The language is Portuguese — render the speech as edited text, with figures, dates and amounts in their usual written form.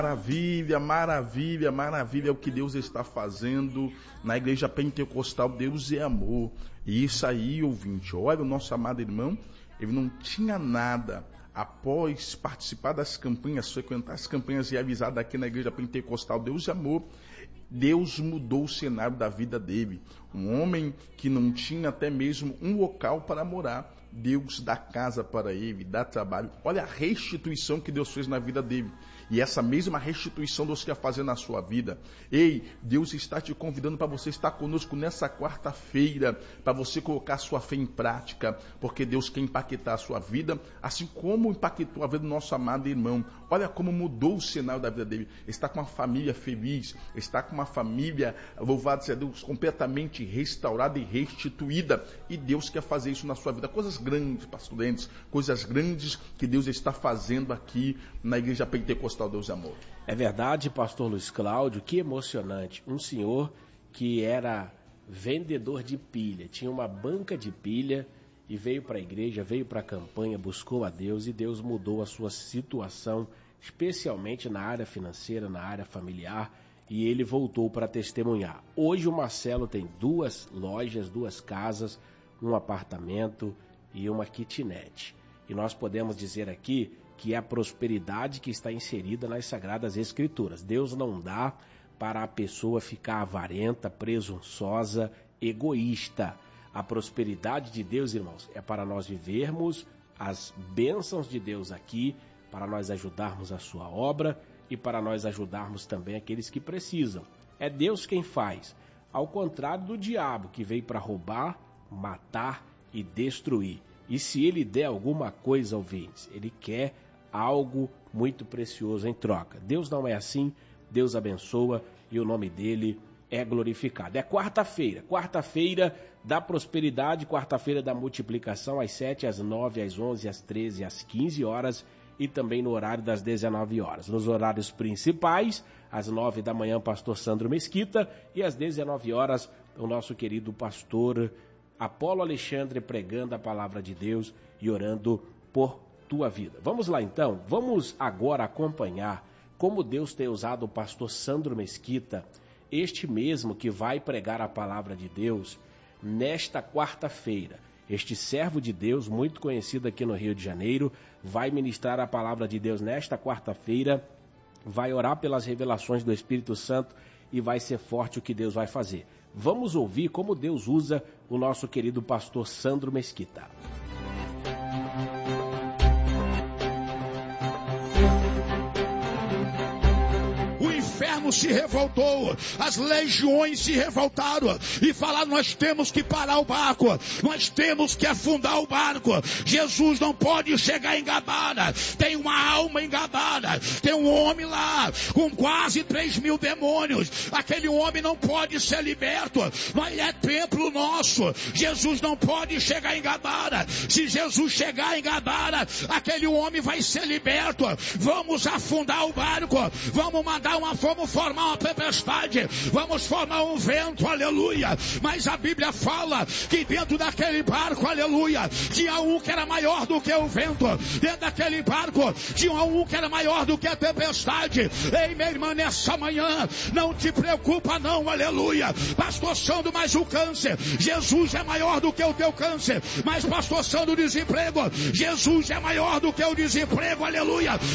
Maravilha, maravilha, maravilha é o que Deus está fazendo na igreja pentecostal. Deus é amor. E isso aí, ouvinte, olha, o nosso amado irmão, ele não tinha nada. Após participar das campanhas, frequentar as campanhas realizadas aqui na igreja pentecostal Deus é amor, Deus mudou o cenário da vida dele. Um homem que não tinha até mesmo um local para morar, Deus dá casa para ele, dá trabalho. Olha a restituição que Deus fez na vida dele. E essa mesma restituição Deus quer fazer na sua vida. Ei, Deus está te convidando para você estar conosco nessa quarta-feira, para você colocar sua fé em prática, porque Deus quer impactar a sua vida, assim como impactou a vida do nosso amado irmão. Olha como mudou o cenário da vida dele. Está com uma família feliz, está com uma família, louvado seja Deus, completamente restaurada e restituída. E Deus quer fazer isso na sua vida. Coisas grandes, pastores, coisas grandes que Deus está fazendo aqui na igreja pentecostal Deus é amor. É verdade, pastor Luiz Cláudio, que emocionante. Um senhor que era vendedor de pilha, tinha uma banca de pilha e veio para a igreja, veio para a campanha, buscou a Deus e Deus mudou a sua situação, especialmente na área financeira, na área familiar, e ele voltou para testemunhar. Hoje o Marcelo tem 2 lojas, 2 casas, um apartamento e uma kitnet. E nós podemos dizer aqui que é a prosperidade que está inserida nas Sagradas Escrituras. Deus não dá para a pessoa ficar avarenta, presunçosa, egoísta. A prosperidade de Deus, irmãos, é para nós vivermos as bênçãos de Deus aqui, para nós ajudarmos a sua obra e para nós ajudarmos também aqueles que precisam. É Deus quem faz, ao contrário do diabo, que veio para roubar, matar e destruir. E se ele der alguma coisa, ouvintes, ele quer algo muito precioso em troca. Deus não é assim, Deus abençoa e o nome dele é glorificado. É quarta-feira da prosperidade, quarta-feira da multiplicação, às 7, às 9, às 11, às 13, às 15 horas e também no horário das 19 horas. Nos horários principais, às 9 da manhã, pastor Sandro Mesquita, e às 19 horas, o nosso querido pastor Apolo Alexandre pregando a palavra de Deus e orando por tua vida. Vamos lá então, vamos agora acompanhar como Deus tem usado o pastor Sandro Mesquita, este mesmo que vai pregar a palavra de Deus nesta quarta-feira. Este servo de Deus, muito conhecido aqui no Rio de Janeiro, vai ministrar a palavra de Deus nesta quarta-feira, vai orar pelas revelações do Espírito Santo e vai ser forte o que Deus vai fazer. Vamos ouvir como Deus usa o nosso querido pastor Sandro Mesquita. O inferno se revoltou, as legiões se revoltaram e falaram: nós temos que parar o barco, nós temos que afundar o barco. Jesus não pode chegar em Gadara, tem uma alma em Gadara, tem um homem lá com quase 3.000 demônios, aquele homem não pode ser liberto, mas é templo nosso. Jesus não pode chegar em Gadara, se Jesus chegar em Gadara, aquele homem vai ser liberto. Vamos afundar o barco, vamos formar uma tempestade, vamos formar um vento, aleluia. Mas a Bíblia fala que dentro daquele barco, aleluia, tinha um que era maior do que o vento, dentro daquele barco tinha um que era maior do que a tempestade. Ei, minha irmã, nessa manhã, não te preocupa não, aleluia. Pastor Sandro, mas o câncer, Jesus é maior do que o teu câncer. Mas pastor Sandro, o desemprego, Jesus é maior do que o desemprego, aleluia.